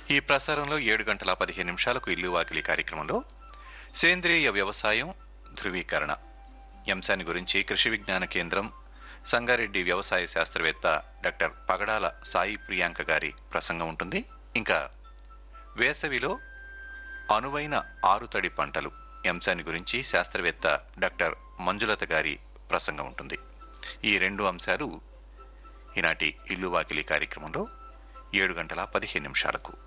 ఈ ప్రసారంలో 7 గంటల 15 నిమిషాలకు ఇల్లు వాకిలి కార్యక్రమంలో సేంద్రియ వ్యవసాయం ధృవీకరణ అంశాన్ని గురించి కృషి విజ్ఞాన కేంద్రం సంగారెడ్డి వ్యవసాయ శాస్త్రవేత్త డాక్టర్ పగడాల సాయి ప్రియాంక గారి ప్రసంగం ఉంటుంది. ఇంకా వేసవిలో అనువైన ఆరుతడి పంటలు అంశాన్ని గురించి శాస్త్రవేత్త డాక్టర్ మంజులత గారి ప్రసంగం ఉంటుంది. ఈ 2 అంశాలు ఈనాటి ఇల్లు వాకిలి కార్యక్రమంలో 7 గంటల 15 నిమిషాలకు.